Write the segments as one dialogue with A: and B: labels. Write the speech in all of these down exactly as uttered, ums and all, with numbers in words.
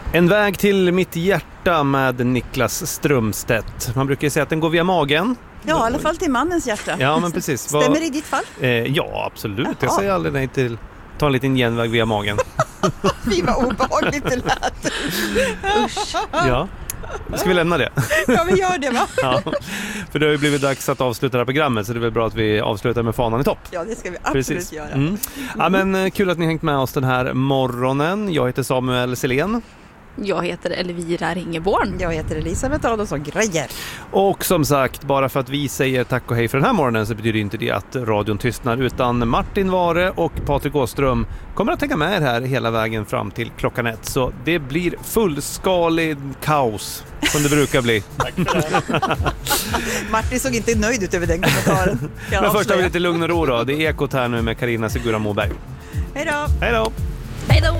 A: En väg till mitt hjärta med Niklas Strömstedt. Man brukar ju säga att den går via magen.
B: Ja, i alla fall till mannens hjärta.
A: Ja, men precis.
B: Stämmer det i ditt fall?
A: Eh, ja, absolut. Jag säger aldrig nej till ta en liten genväg via magen.
B: Fy vad obehagligt det lät. Usch.
A: Ja. Ska vi lämna det?
B: Ja, vi gör det, va?
A: Ja, för det har ju blivit dags att avsluta det här programmet, så det är väl bra att vi avslutar med fanan i topp.
B: Ja, det ska vi absolut
A: Precis.
B: göra.
A: Mm. Ja, men kul att ni hängt med oss den här morgonen. Jag heter Samuel Selén.
C: Jag heter Elvira Ringeborn.
B: Jag heter Elisabeth Adolfsson Grejer.
A: Och som sagt, bara för att vi säger tack och hej för den här morgonen så betyder inte det att radion tystnar, utan Martin Ware och Patrik Åström kommer att tänka med er här hela vägen fram till klockan ett. Så det blir fullskalig kaos som det brukar bli.
D: Tack för det.
B: Martin såg inte nöjd ut över den kommentaren.
A: Men först har vi lite lugn och ro då. Det är Ekot här nu med Carina Segura Moberg.
B: Hej då!
A: Hej då!
C: Hej då!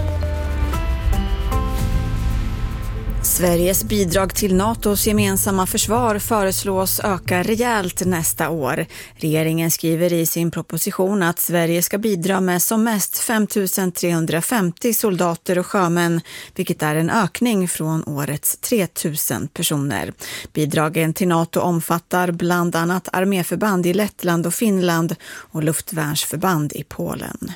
E: Sveriges bidrag till NATOs gemensamma försvar föreslås öka rejält nästa år. Regeringen skriver i sin proposition att Sverige ska bidra med som mest fem tusen trehundrafemtio soldater och sjömän, vilket är en ökning från årets tre tusen personer. Bidragen till NATO omfattar bland annat arméförband i Lettland och Finland och luftvärnsförband i Polen.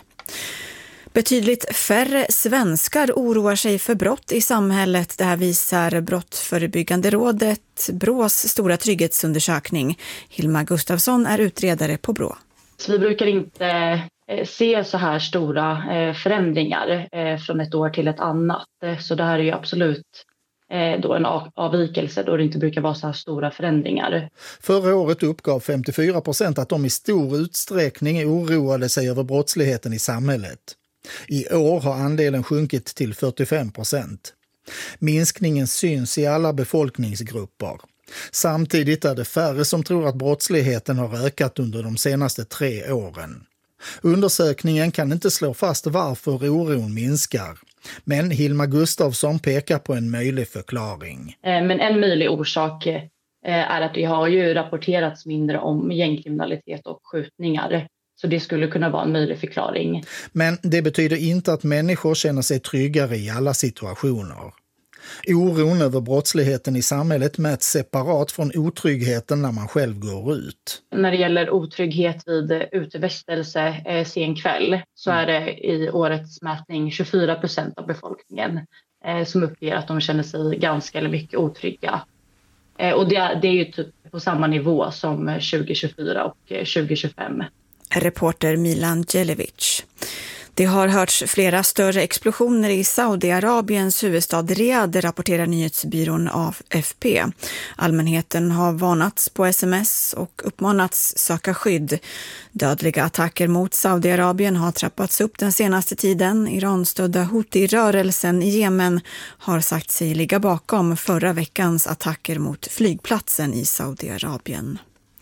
E: Betydligt färre svenskar oroar sig för brott i samhället. Det här visar Brottsförebyggande rådet, Brås stora trygghetsundersökning. Hilma Gustafsson är utredare på Brå.
F: Så vi brukar inte se så här stora förändringar från ett år till ett annat. Så det här är ju absolut då en avvikelse då det inte brukar vara så här stora förändringar.
G: Förra året uppgav femtiofyra procent att de i stor utsträckning oroade sig över brottsligheten i samhället. I år har andelen sjunkit till fyrtiofem procent. Minskningen syns i alla befolkningsgrupper. Samtidigt är det färre som tror att brottsligheten har ökat under de senaste tre åren. Undersökningen kan inte slå fast varför oron minskar. Men Hilma Gustafsson pekar på en möjlig förklaring.
F: Men en möjlig orsak är att det har ju rapporterats mindre om gängkriminalitet och skjutningar. Så det skulle kunna vara en möjlig förklaring.
G: Men det betyder inte att människor känner sig tryggare i alla situationer. Oron över brottsligheten i samhället mäts separat från otryggheten när man själv går ut.
F: När det gäller otrygghet vid utevistelse eh, sen kväll så är det i årets mätning tjugofyra procent av befolkningen eh, som uppger att de känner sig ganska eller mycket otrygga. Eh, och det, det är ju typ på samma nivå som tjugo tjugofyra och eh, tjugo tjugofem.
E: Reporter Milan Djelevic. Det har hörts flera större explosioner i Saudiarabiens huvudstad Riyadh, rapporterar nyhetsbyrån A F P. Allmänheten har varnats på sms och uppmanats söka skydd. Dödliga attacker mot Saudiarabien har trappats upp den senaste tiden. Iranstödda Houthi-rörelsen i Jemen har sagt sig ligga bakom förra veckans attacker mot flygplatsen i Saudiarabien.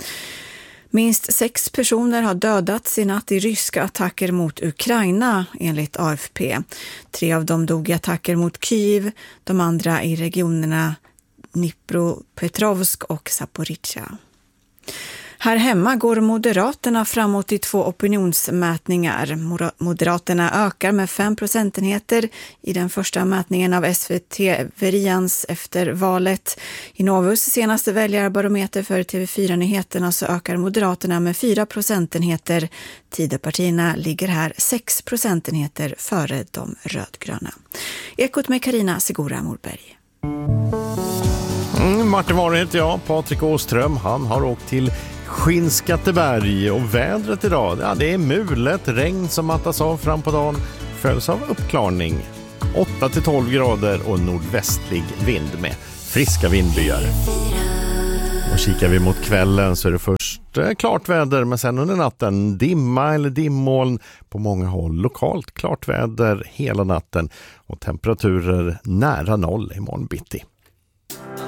E: Minst sex personer har dödats i natt i ryska attacker mot Ukraina, enligt A F P. Tre av dem dog i attacker mot Kyiv, de andra i regionerna Dnipropetrovsk och Zaporizjzja. Här hemma går Moderaterna framåt i två opinionsmätningar. Moderaterna ökar med fem procentenheter i den första mätningen av S V T-Verians efter valet. I Novus senaste väljarbarometer för T V fyra-nyheterna så ökar Moderaterna med fyra procentenheter. Tidöpartierna ligger här sex procentenheter före de rödgröna. Ekot med Carina Segura Moberg.
D: Mm, Martin Ware heter jag, Patrik Åström, han har åkt till Skinnskatteberg och vädret idag, ja, det är mulet, regn som mattas av fram på dagen, följs av uppklarning. åtta till tolv grader och nordvästlig vind med friska vindbyar. Och kikar vi mot kvällen så är det först klart väder, men sen under natten dimma eller dimmoln på många håll. Lokalt klart väder hela natten och temperaturer nära noll imorgon bitti.